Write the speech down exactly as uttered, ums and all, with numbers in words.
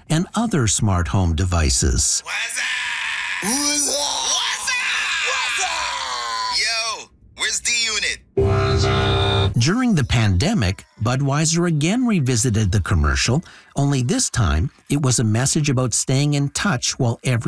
and other smart home devices. What's up? What's up? What's up? What's up? Yo, where's D-Unit? What's up? During the pandemic, Budweiser again revisited the commercial, only this time it was a message about staying in touch while every